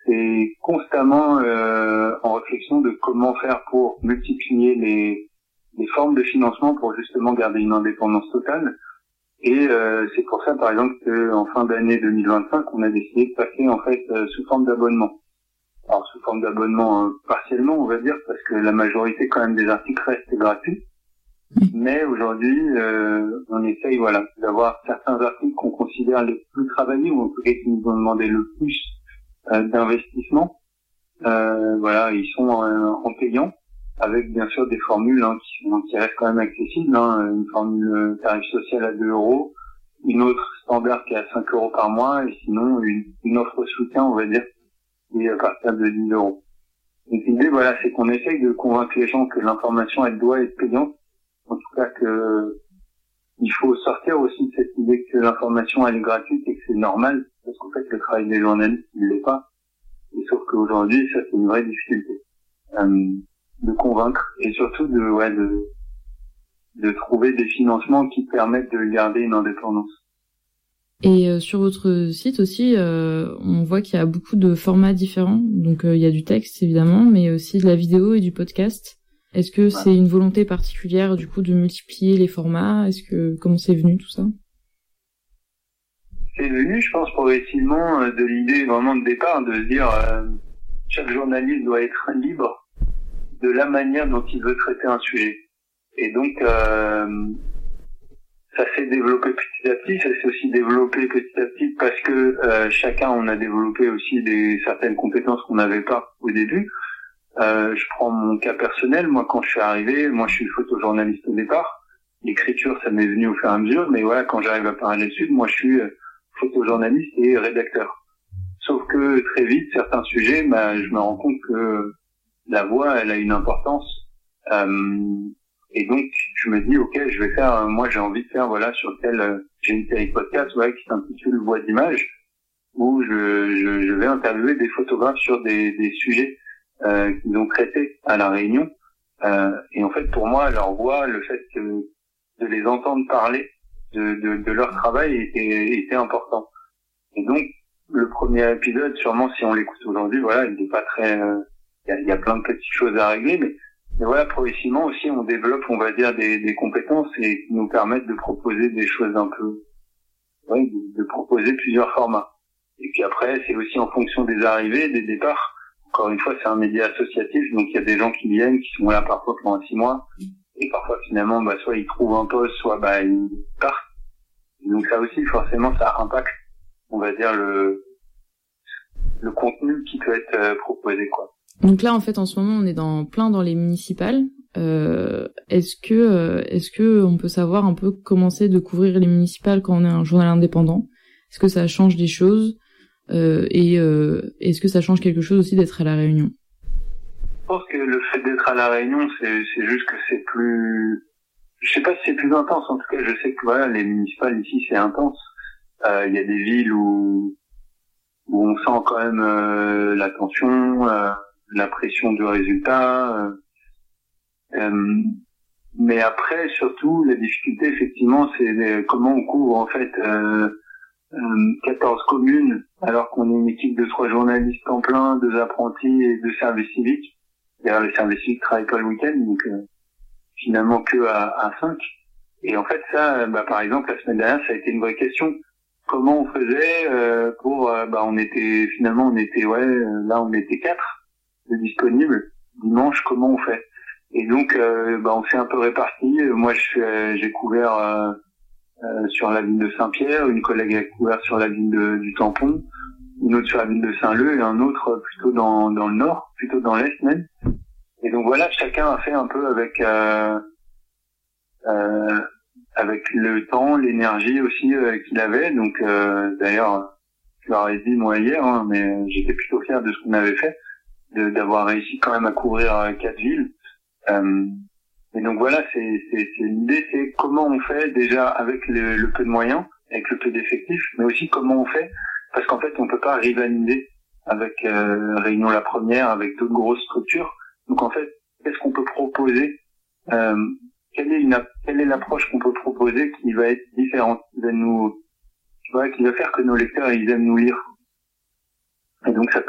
c'est constamment en réflexion de comment faire pour multiplier les formes de financement pour justement garder une indépendance totale. Et c'est pour ça, par exemple, qu'en fin d'année 2025, on a décidé de passer en fait sous forme d'abonnement. Alors sous forme d'abonnement partiellement, on va dire, parce que la majorité quand même des articles restent gratuits. Mais aujourd'hui, on essaye d'avoir certains articles qu'on considère les plus travaillés, ou en tout cas qui nous ont demandé le plus d'investissement. Ils sont en payant, avec bien sûr des formules qui restent quand même accessibles. Une formule tarif social à 2 €, une autre standard qui est à 5 € par mois, et sinon une offre soutien, on va dire, qui est à partir de 10 €. Donc l'idée, c'est qu'on essaye de convaincre les gens que l'information, elle doit être payante. En tout cas, que il faut sortir aussi de cette idée que l'information, elle est gratuite et que c'est normal, parce qu'en fait, le travail des journalistes, il l'est pas. Et sauf qu'aujourd'hui, ça, c'est une vraie difficulté. De convaincre, et surtout de trouver des financements qui permettent de garder une indépendance. Et sur votre site aussi, on voit qu'il y a beaucoup de formats différents. Donc il y a du texte évidemment, mais aussi de la vidéo et du podcast. Est-ce que c'est une volonté particulière du coup de multiplier les formats ? Comment c'est venu tout ça ? C'est venu, je pense, progressivement de l'idée vraiment de départ de se dire chaque journaliste doit être libre de la manière dont il veut traiter un sujet. Et donc ça s'est développé petit à petit, ça s'est aussi développé petit à petit parce que chacun on a développé aussi certaines compétences qu'on n'avait pas au début. Je prends mon cas personnel, moi quand je suis arrivé, je suis photojournaliste au départ. L'écriture ça m'est venu au fur et à mesure, mais quand j'arrive à Parallèle Sud, moi je suis photojournaliste et rédacteur. Sauf que très vite, certains sujets, je me rends compte que la voix, elle a une importance. Et donc, je me dis, ok, je vais faire, j'ai envie de faire, sur lequel j'ai une série de podcasts, qui s'intitule Voix d'image, où je vais interviewer des photographes sur des sujets qu'ils ont traités à La Réunion. Et en fait, pour moi, leur voix, le fait de les entendre parler de leur travail était important. Et donc, le premier épisode, sûrement, si on l'écoute aujourd'hui, il n'est pas très, il y a plein de petites choses à régler, mais progressivement aussi, on développe, on va dire, des compétences et qui nous permettent de proposer des choses un peu, de proposer plusieurs formats. Et puis après, c'est aussi en fonction des arrivées, des départs. Encore une fois, c'est un média associatif, donc il y a des gens qui viennent, qui sont là parfois pendant 6 mois, et parfois finalement, soit ils trouvent un poste, soit ils partent. Donc ça aussi, forcément, ça impacte, on va dire, le contenu qui peut être proposé, quoi. Donc là, en fait, en ce moment, on est dans les municipales. Est-ce que on peut savoir un peu comment c'est de couvrir les municipales quand on est un journal indépendant ? Est-ce que ça change des choses ? Et est-ce que ça change quelque chose aussi d'être à La Réunion ? Je pense que le fait d'être à La Réunion, c'est juste que c'est plus... Je sais pas si c'est plus intense. En tout cas, je sais que les municipales ici, c'est intense. Il y a des villes où on sent quand même la tension, la pression du résultat. Mais après, surtout, la difficulté, effectivement, c'est comment on couvre en fait 14 communes, alors qu'on est une équipe de 3 journalistes en plein, 2 apprentis et 2 services civiques. D'ailleurs, les services civiques travaillent pas le week-end, donc finalement que à 5. Et en fait, ça, par exemple, la semaine dernière, ça a été une vraie question. Comment on faisait on était 4 de disponibles dimanche. Comment on fait? Et donc, on s'est un peu répartis. Moi, j'ai couvert sur la ville de Saint-Pierre, une collègue a couvert sur la ville du Tampon, une autre sur la ville de Saint-Leu et un autre plutôt dans le nord, plutôt dans l'est même. Et donc voilà, chacun a fait un peu avec le temps, l'énergie aussi qu'il avait. Donc d'ailleurs, je leur ai dit moi hier, mais j'étais plutôt fier de ce qu'on avait fait, d'avoir réussi quand même à couvrir 4 villes. Et donc voilà, c'est l'idée, c'est comment on fait déjà avec le peu de moyens, avec le peu d'effectifs, mais aussi comment on fait, parce qu'en fait on peut pas rivaliser avec Réunion la Première, avec d'autres grosses structures. Donc en fait, qu'est-ce qu'on peut proposer, quelle est l'approche qu'on peut proposer qui va être différente, qui va faire que nos lecteurs ils aiment nous lire. Et donc ça